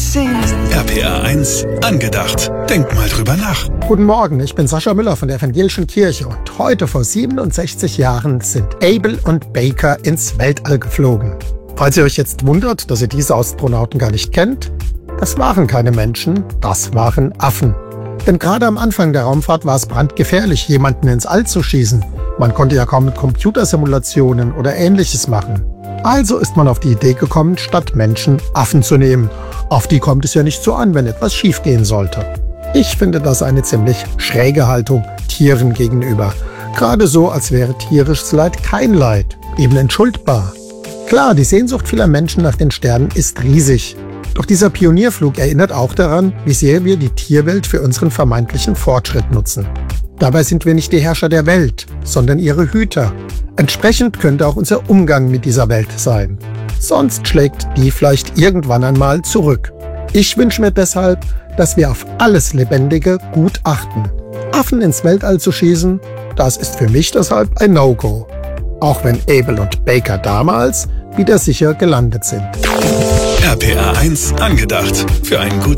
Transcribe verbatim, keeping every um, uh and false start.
R P R eins angedacht. Denk mal drüber nach. Guten Morgen, ich bin Sascha Müller von der Evangelischen Kirche und heute vor siebenundsechzig Jahren sind Able und Baker ins Weltall geflogen. Falls ihr euch jetzt wundert, dass ihr diese Astronauten gar nicht kennt, das waren keine Menschen, das waren Affen. Denn gerade am Anfang der Raumfahrt war es brandgefährlich, jemanden ins All zu schießen. Man konnte ja kaum mit Computersimulationen oder Ähnliches machen. Also ist man auf die Idee gekommen, statt Menschen Affen zu nehmen. Auf die kommt es ja nicht so an, wenn etwas schiefgehen sollte. Ich finde das eine ziemlich schräge Haltung Tieren gegenüber. Gerade so, als wäre tierisches Leid kein Leid, eben entschuldbar. Klar, die Sehnsucht vieler Menschen nach den Sternen ist riesig. Doch dieser Pionierflug erinnert auch daran, wie sehr wir die Tierwelt für unseren vermeintlichen Fortschritt nutzen. Dabei sind wir nicht die Herrscher der Welt, sondern ihre Hüter. Entsprechend könnte auch unser Umgang mit dieser Welt sein. Sonst schlägt die vielleicht irgendwann einmal zurück. Ich wünsche mir deshalb, dass wir auf alles Lebendige gut achten. Affen ins Weltall zu schießen, das ist für mich deshalb ein No-Go. Auch wenn Able und Baker damals wieder sicher gelandet sind. R P R eins angedacht. Für einen guten